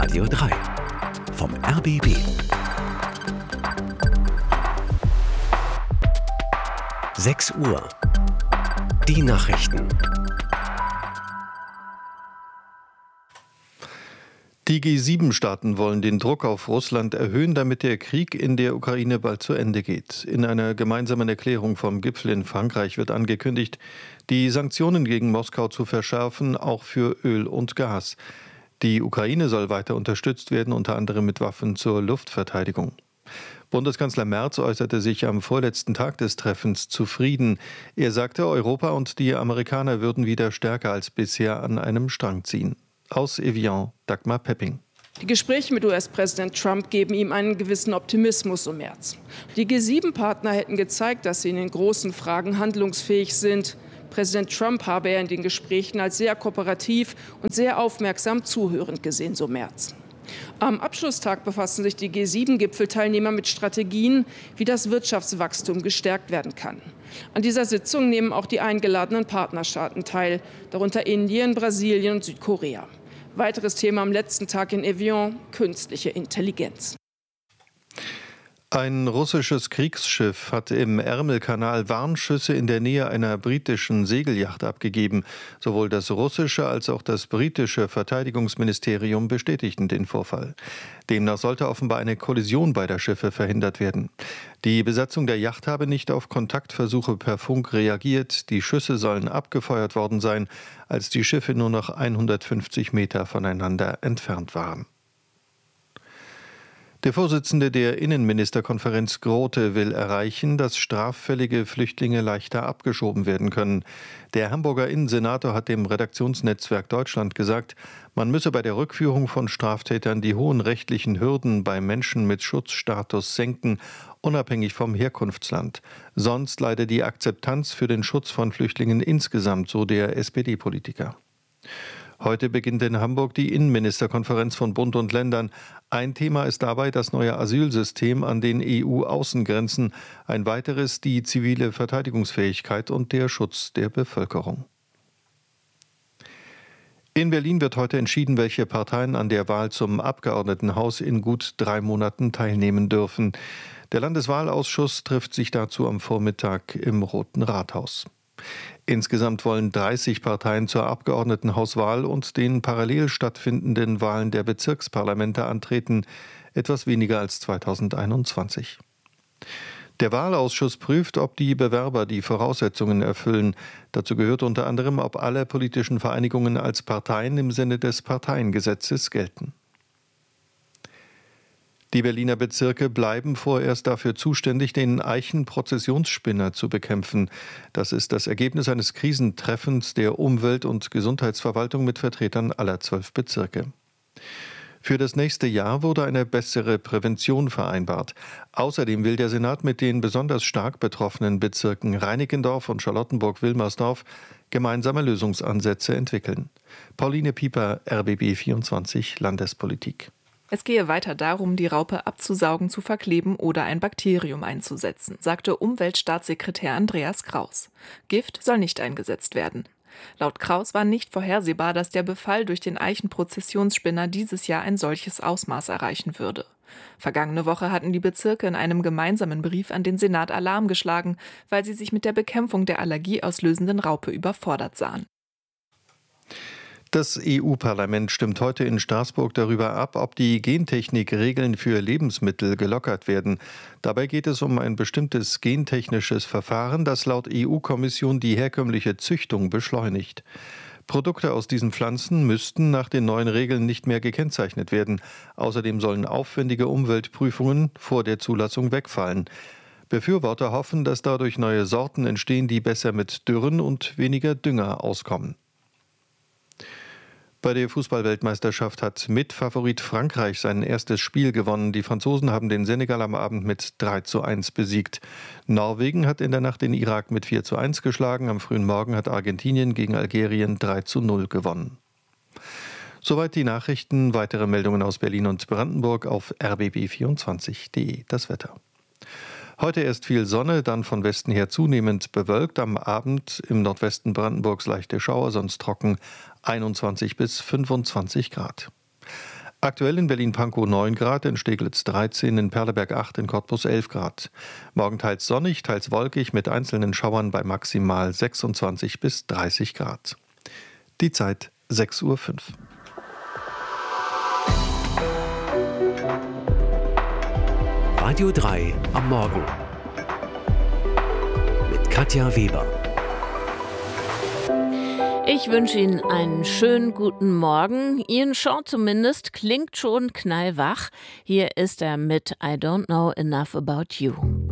Radio 3 vom RBB. Sechs Uhr. Die Nachrichten. Die G7-Staaten wollen den Druck auf Russland erhöhen, damit der Krieg in der Ukraine bald zu Ende geht. In einer gemeinsamen Erklärung vom Gipfel in Frankreich wird angekündigt, die Sanktionen gegen Moskau zu verschärfen, auch für Öl und Gas. Die Ukraine soll weiter unterstützt werden, unter anderem mit Waffen zur Luftverteidigung. Bundeskanzler Merz äußerte sich am vorletzten Tag des Treffens zufrieden. Er sagte, Europa und die Amerikaner würden wieder stärker als bisher an einem Strang ziehen. Aus Evian, Dagmar Pepping. Die Gespräche mit US-Präsident Trump geben ihm einen gewissen Optimismus um März. Die G7-Partner hätten gezeigt, dass sie in den großen Fragen handlungsfähig sind. Präsident Trump habe er in den Gesprächen als sehr kooperativ und sehr aufmerksam zuhörend gesehen, so März. Am Abschlusstag befassen sich die G7-Gipfelteilnehmer mit Strategien, wie das Wirtschaftswachstum gestärkt werden kann. An dieser Sitzung nehmen auch die eingeladenen Partnerstaaten teil, darunter Indien, Brasilien und Südkorea. Weiteres Thema am letzten Tag in Evian: künstliche Intelligenz. Ein russisches Kriegsschiff hat im Ärmelkanal Warnschüsse in der Nähe einer britischen Segelyacht abgegeben. Sowohl das russische als auch das britische Verteidigungsministerium bestätigten den Vorfall. Demnach sollte offenbar eine Kollision beider Schiffe verhindert werden. Die Besatzung der Yacht habe nicht auf Kontaktversuche per Funk reagiert. Die Schüsse sollen abgefeuert worden sein, als die Schiffe nur noch 150 Meter voneinander entfernt waren. Der Vorsitzende der Innenministerkonferenz Grote will erreichen, dass straffällige Flüchtlinge leichter abgeschoben werden können. Der Hamburger Innensenator hat dem Redaktionsnetzwerk Deutschland gesagt, man müsse bei der Rückführung von Straftätern die hohen rechtlichen Hürden bei Menschen mit Schutzstatus senken, unabhängig vom Herkunftsland. Sonst leide die Akzeptanz für den Schutz von Flüchtlingen insgesamt, so der SPD-Politiker. Heute beginnt in Hamburg die Innenministerkonferenz von Bund und Ländern. Ein Thema ist dabei das neue Asylsystem an den EU-Außengrenzen, ein weiteres die zivile Verteidigungsfähigkeit und der Schutz der Bevölkerung. In Berlin wird heute entschieden, welche Parteien an der Wahl zum Abgeordnetenhaus in gut 3 Monaten teilnehmen dürfen. Der Landeswahlausschuss trifft sich dazu am Vormittag im Roten Rathaus. Insgesamt wollen 30 Parteien zur Abgeordnetenhauswahl und den parallel stattfindenden Wahlen der Bezirksparlamente antreten, etwas weniger als 2021. Der Wahlausschuss prüft, ob die Bewerber die Voraussetzungen erfüllen. Dazu gehört unter anderem, ob alle politischen Vereinigungen als Parteien im Sinne des Parteiengesetzes gelten. Die Berliner Bezirke bleiben vorerst dafür zuständig, den Eichen-Prozessionsspinner zu bekämpfen. Das ist das Ergebnis eines Krisentreffens der Umwelt- und Gesundheitsverwaltung mit Vertretern aller 12 Bezirke. Für das nächste Jahr wurde eine bessere Prävention vereinbart. Außerdem will der Senat mit den besonders stark betroffenen Bezirken Reinickendorf und Charlottenburg-Wilmersdorf gemeinsame Lösungsansätze entwickeln. Pauline Pieper, RBB 24 Landespolitik. Es gehe weiter darum, die Raupe abzusaugen, zu verkleben oder ein Bakterium einzusetzen, sagte Umweltstaatssekretär Andreas Kraus. Gift soll nicht eingesetzt werden. Laut Kraus war nicht vorhersehbar, dass der Befall durch den Eichen-Prozessionsspinner dieses Jahr ein solches Ausmaß erreichen würde. Vergangene Woche hatten die Bezirke in einem gemeinsamen Brief an den Senat Alarm geschlagen, weil sie sich mit der Bekämpfung der allergieauslösenden Raupe überfordert sahen. Das EU-Parlament stimmt heute in Straßburg darüber ab, ob die Gentechnik-Regeln für Lebensmittel gelockert werden. Dabei geht es um ein bestimmtes gentechnisches Verfahren, das laut EU-Kommission die herkömmliche Züchtung beschleunigt. Produkte aus diesen Pflanzen müssten nach den neuen Regeln nicht mehr gekennzeichnet werden. Außerdem sollen aufwendige Umweltprüfungen vor der Zulassung wegfallen. Befürworter hoffen, dass dadurch neue Sorten entstehen, die besser mit Dürren und weniger Dünger auskommen. Bei der Fußball-Weltmeisterschaft hat Mitfavorit Frankreich sein erstes Spiel gewonnen. Die Franzosen haben den Senegal am Abend mit 3:1 besiegt. Norwegen hat in der Nacht den Irak mit 4:1 geschlagen. Am frühen Morgen hat Argentinien gegen Algerien 3:0 gewonnen. Soweit die Nachrichten. Weitere Meldungen aus Berlin und Brandenburg auf rbb24.de. Das Wetter. Heute erst viel Sonne, dann von Westen her zunehmend bewölkt. Am Abend im Nordwesten Brandenburgs leichte Schauer, sonst trocken, 21 bis 25 Grad. Aktuell in Berlin-Pankow 9 Grad, in Steglitz 13, in Perleberg 8, in Cottbus 11 Grad. Morgen teils sonnig, teils wolkig mit einzelnen Schauern bei maximal 26 bis 30 Grad. Die Zeit 6:05 Uhr. Radio 3 am Morgen mit Katja Weber. Ich wünsche Ihnen einen schönen guten Morgen. Ian Shaw zumindest klingt schon knallwach. Hier ist er mit I Don't Know Enough About You.